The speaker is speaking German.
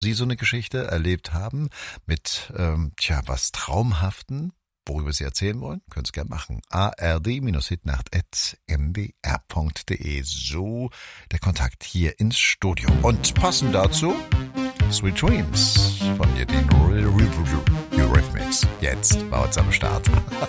Sie so eine Geschichte erlebt haben mit, was Traumhaften, worüber Sie erzählen wollen, können Sie gerne machen. ard-hitnacht@ndr.de. So der Kontakt hier ins Studio. Und passend dazu Sweet Dreams von den Eurythmics. Jetzt bei uns am Start.